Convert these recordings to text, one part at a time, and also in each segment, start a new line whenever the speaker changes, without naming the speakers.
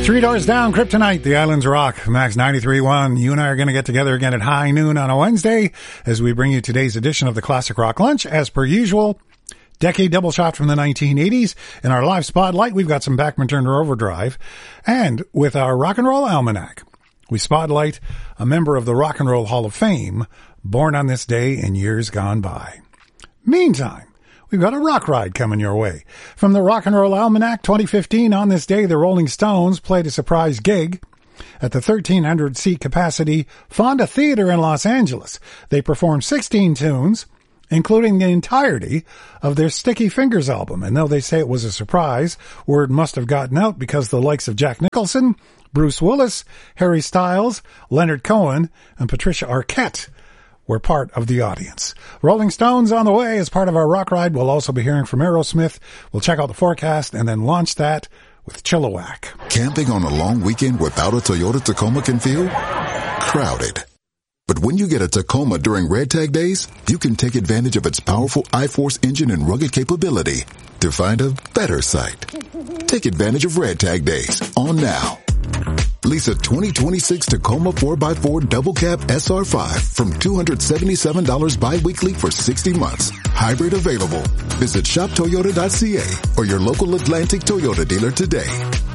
Three Doors Down, Kryptonite, The Islands Rock, Max 93.1. You and I are going to get together again at high noon on a Wednesday as we bring you today's edition of the Classic Rock Lunch. As per usual, decade double shot from the 1980s. In our live spotlight, we've got some Bachman Turner Overdrive. And with our Rock and Roll Almanac, we spotlight a member of the Rock and Roll Hall of Fame born on this day in years gone by. Meantime, we've got a rock ride coming your way. From the Rock and Roll Almanac 2015, on this day, the Rolling Stones played a surprise gig at the 1,300-seat capacity Fonda Theater in Los Angeles. They performed 16 tunes, including the entirety of their Sticky Fingers album. And though they say it was a surprise, word must have gotten out because the likes of Jack Nicholson, Bruce Willis, Harry Styles, Leonard Cohen, and Patricia Arquette were part of the audience. Rolling Stones on the way as part of our rock ride. We'll also be hearing from Aerosmith. We'll check out the forecast and then launch that with Chilliwack.
Camping on a long weekend without a Toyota Tacoma can feel crowded. But when you get a Tacoma during Red Tag Days, you can take advantage of its powerful iForce engine and rugged capability to find a better site. Take advantage of Red Tag Days on now. Lease a 2026 Tacoma 4x4 double cab SR5 from $277 bi-weekly for 60 months. Hybrid available. Visit shoptoyota.ca or your local Atlantic Toyota dealer today.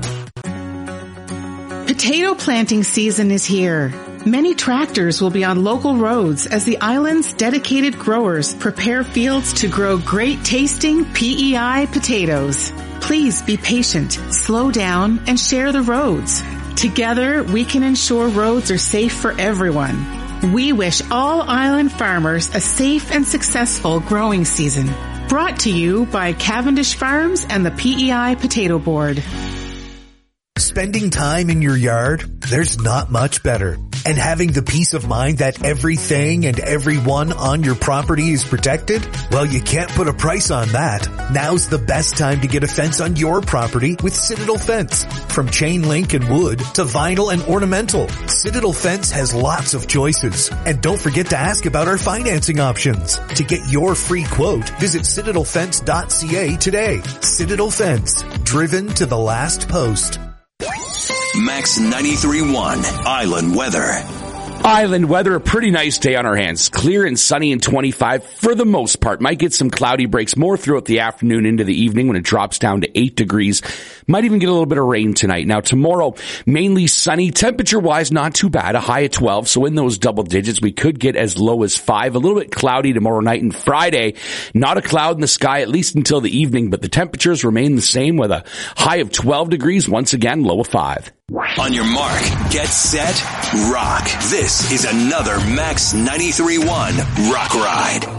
Potato planting season is here. Many tractors will be on local roads as the island's dedicated growers prepare fields to grow great tasting PEI potatoes. Please be patient, slow down, and share the roads. Together, we can ensure roads are safe for everyone. We wish all island farmers a safe and successful growing season. Brought to you by Cavendish Farms and the PEI Potato Board.
Spending time in your yard, there's not much better. And having the peace of mind that everything and everyone on your property is protected? Well, you can't put a price on that. Now's the best time to get a fence on your property with Citadel Fence. From chain link and wood to vinyl and ornamental, Citadel Fence has lots of choices. And don't forget to ask about our financing options. To get your free quote, visit citadelfence.ca today. Citadel Fence, driven to the last post.
Max 93.1 Island Weather.
Island weather, a pretty nice day on our hands. Clear and sunny and 25 for the most part. Might get some cloudy breaks more throughout the afternoon into the evening when it drops down to 8 degrees. Might even get a little bit of rain tonight. Now tomorrow, mainly sunny. Temperature-wise, not too bad. A high of 12, so in those double digits, we could get as low as 5. A little bit cloudy tomorrow night and Friday. Not a cloud in the sky, at least until the evening, but the temperatures remain the same with a high of 12 degrees. Once again, low of 5.
On your mark, get set, rock. This is another Max 93.1 Rock Ride.